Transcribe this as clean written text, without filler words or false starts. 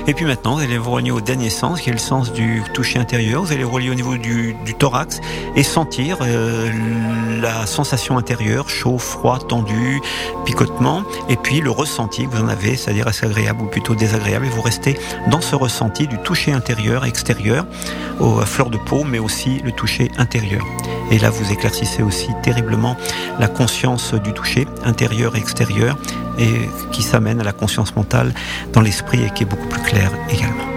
Et puis maintenant, vous allez vous relier au dernier sens, qui est le sens du toucher intérieur. Vous allez relier au niveau du thorax et sentir la sensation intérieure, chaud, froid, tendu, picotement. Et puis le ressenti que vous en avez, c'est-à-dire assez agréable ou plutôt désagréable. Et vous restez dans ce ressenti du toucher intérieur et extérieur, à fleur de peau, mais aussi le toucher intérieur. Et là, vous éclaircissez aussi terriblement la conscience du toucher intérieur et extérieur, et qui s'amène à la conscience mentale dans l'esprit et qui est beaucoup plus claire également.